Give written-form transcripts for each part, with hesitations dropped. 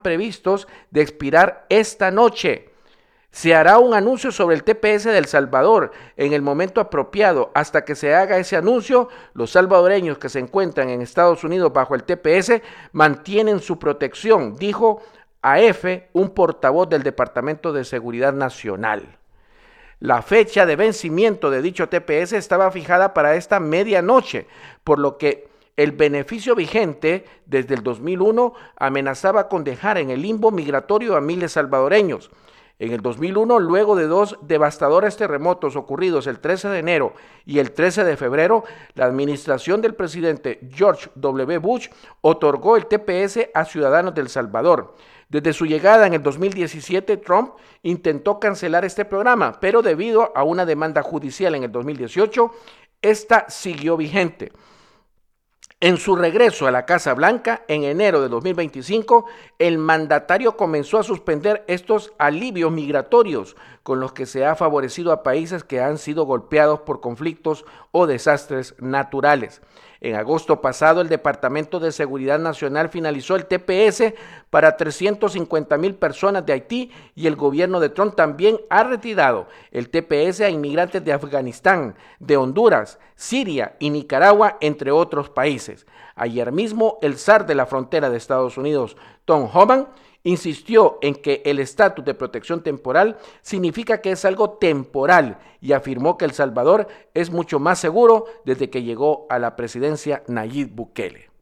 previstos de expirar esta noche. Se hará un anuncio sobre el TPS de El Salvador en el momento apropiado. Hasta que se haga ese anuncio, los salvadoreños que se encuentran en Estados Unidos bajo el TPS mantienen su protección, dijo a EFE un portavoz del Departamento de Seguridad Nacional. La fecha de vencimiento de dicho TPS estaba fijada para esta medianoche, por lo que el beneficio vigente desde el 2001 amenazaba con dejar en el limbo migratorio a miles salvadoreños. En el 2001, luego de dos devastadores terremotos ocurridos el 13 de enero y el 13 de febrero, la administración del presidente George W. Bush otorgó el TPS a ciudadanos de El Salvador. Desde su llegada en el 2017, Trump intentó cancelar este programa, pero debido a una demanda judicial en el 2018, esta siguió vigente. En su regreso a la Casa Blanca en enero de 2025, el mandatario comenzó a suspender estos alivios migratorios con los que se ha favorecido a países que han sido golpeados por conflictos o desastres naturales. En agosto pasado, el Departamento de Seguridad Nacional finalizó el TPS para 350,000 personas de Haití y el gobierno de Trump también ha retirado el TPS a inmigrantes de Afganistán, de Honduras, Siria y Nicaragua, entre otros países. Ayer mismo, el zar de la frontera de Estados Unidos, Tom Homan, insistió en que el estatus de protección temporal significa que es algo temporal y afirmó que El Salvador es mucho más seguro desde que llegó a la presidencia Nayib Bukele.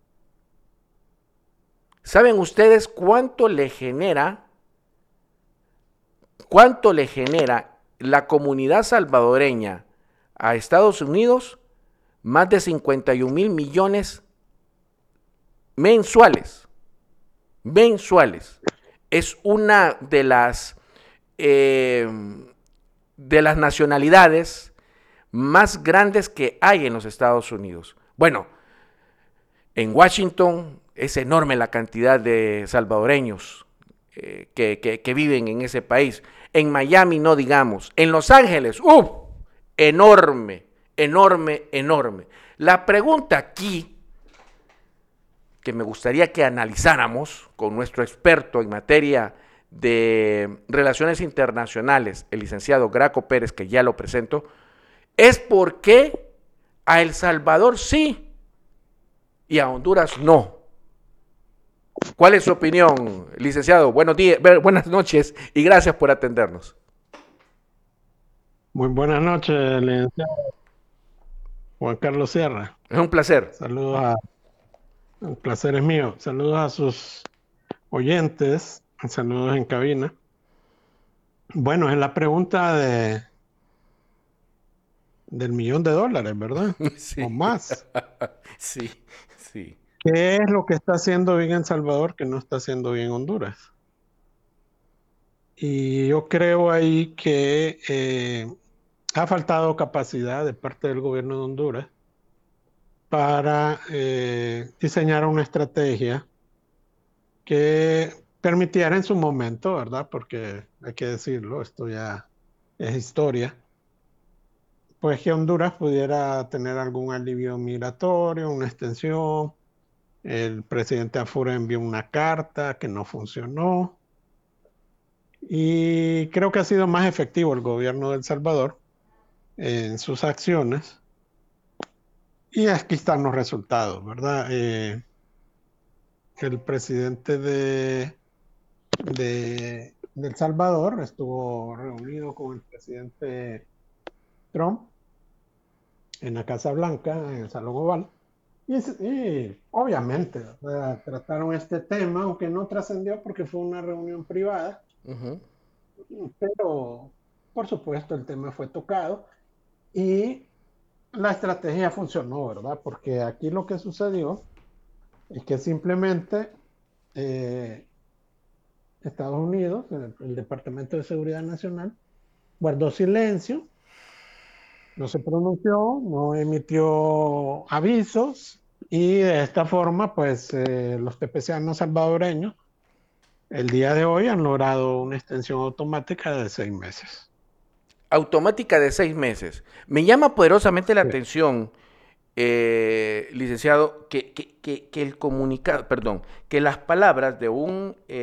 ¿Saben ustedes cuánto le genera la comunidad salvadoreña a Estados Unidos? Más de 51,000 millones mensuales. Es una de las nacionalidades más grandes que hay en los Estados Unidos. Bueno, en Washington es enorme la cantidad de salvadoreños que viven en ese país. En Miami no digamos. En Los Ángeles, enorme. La pregunta aquí que me gustaría que analizáramos con nuestro experto en materia de relaciones internacionales, el licenciado Graco Pérez, que ya lo presento, es por qué a El Salvador sí y a Honduras no. ¿Cuál es su opinión, licenciado? Buenos días, buenas noches y gracias por atendernos. Muy buenas noches, licenciado Juan Carlos Sierra. Es un placer. El placer es mío. Saludos a sus oyentes, saludos en cabina. Bueno, es la pregunta del $1,000,000, ¿verdad? Sí. O más. Sí. ¿Qué es lo que está haciendo bien El Salvador que no está haciendo bien Honduras? Y yo creo ahí que ha faltado capacidad de parte del gobierno de Honduras para diseñar una estrategia que permitiera en su momento, ¿verdad? Porque hay que decirlo, esto ya es historia, pues que Honduras pudiera tener algún alivio migratorio, una extensión. El presidente Afura envió una carta que no funcionó y creo que ha sido más efectivo el gobierno de El Salvador en sus acciones y aquí están los resultados, ¿verdad? El presidente de El Salvador estuvo reunido con el presidente Trump en la Casa Blanca, en el Salón Oval, y obviamente, ¿verdad?, trataron este tema, aunque no trascendió porque fue una reunión privada, pero por supuesto el tema fue tocado y la estrategia funcionó, ¿verdad? Porque aquí lo que sucedió es que simplemente Estados Unidos, el Departamento de Seguridad Nacional, guardó silencio, no se pronunció, no emitió avisos y de esta forma, pues los TPCanos salvadoreños el día de hoy han logrado una extensión automática de 6 meses. Automática de 6 meses. Me llama poderosamente la Sí. atención licenciado, que el comunicado, perdón, que las palabras de un